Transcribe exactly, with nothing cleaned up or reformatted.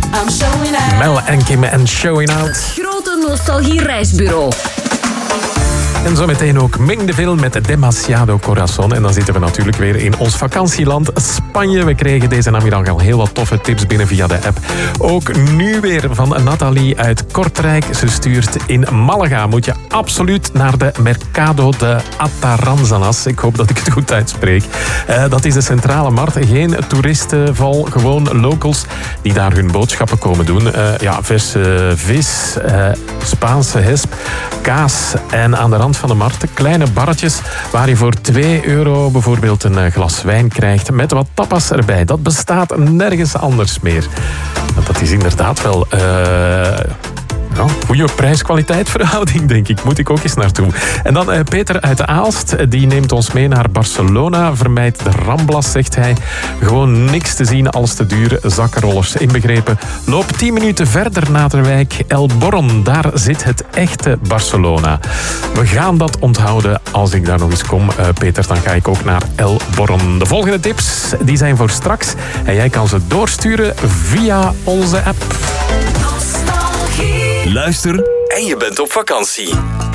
Mel en Kim en Showing Out. Grote Nostalgie Reisbureau. En zo meteen ook Ming de Ville met Demasiado Corazon. En dan zitten we natuurlijk weer in ons vakantieland Spanje. We kregen deze namiddag al heel wat toffe tips binnen via de app. Ook nu weer van Nathalie uit Kortrijk. Ze stuurt: in Malaga moet je absoluut naar de Mercado de Ataranzanas. Ik hoop dat ik het goed uitspreek. Uh, dat is de centrale markt. Geen toeristenval, gewoon locals die daar hun boodschappen komen doen. Uh, ja, verse vis, uh, Spaanse hesp, kaas en aan de rand van de markt kleine barretjes waar je voor twee euro bijvoorbeeld een glas wijn krijgt met wat tapas erbij. Dat bestaat nergens anders meer. Dat is inderdaad wel... Uh... Ja, goede prijs-kwaliteit verhouding, denk ik. Moet ik ook eens naartoe. En dan uh, Peter uit Aalst. Die neemt ons mee naar Barcelona. Vermijdt de Ramblas, zegt hij. Gewoon niks te zien als te duur. Zakkenrollers inbegrepen. Loop tien minuten verder naar de wijk El Borron. Daar zit het echte Barcelona. We gaan dat onthouden als ik daar nog eens kom. Uh, Peter, dan ga ik ook naar El Borron. De volgende tips die zijn voor straks. En jij kan ze doorsturen via onze app. Luister en je bent op vakantie.